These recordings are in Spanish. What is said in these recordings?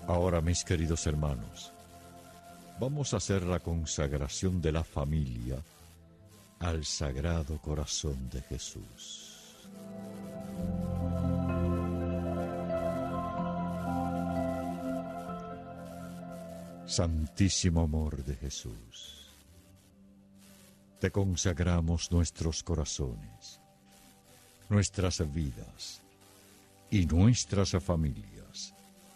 Ahora, mis queridos hermanos, vamos a hacer la consagración de la familia al Sagrado Corazón de Jesús. Santísimo amor de Jesús, te consagramos nuestros corazones, nuestras vidas y nuestras familias.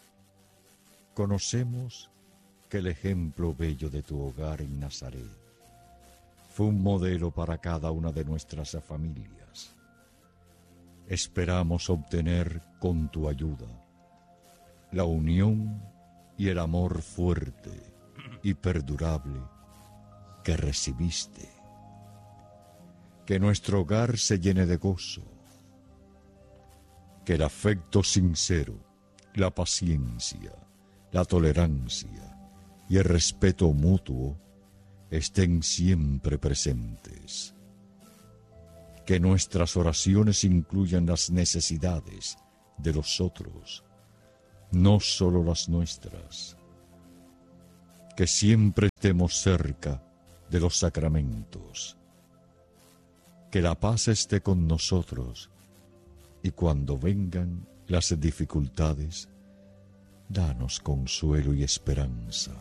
Conocemos que el ejemplo bello de tu hogar en Nazaret fue un modelo para cada una de nuestras familias. Esperamos obtener con tu ayuda la unión y el amor fuerte y perdurable que recibiste. Que nuestro hogar se llene de gozo, que el afecto sincero, la paciencia, la tolerancia y el respeto mutuo estén siempre presentes. Que nuestras oraciones incluyan las necesidades de los otros, no solo las nuestras. Que siempre estemos cerca de los sacramentos. Que la paz esté con nosotros y cuando vengan las dificultades, danos consuelo y esperanza.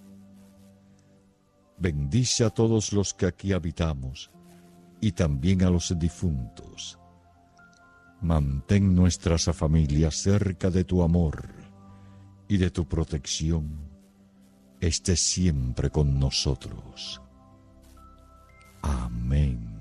Bendice a todos los que aquí habitamos y también a los difuntos. Mantén nuestras familias cerca de tu amor y de tu protección. Esté siempre con nosotros. Amén.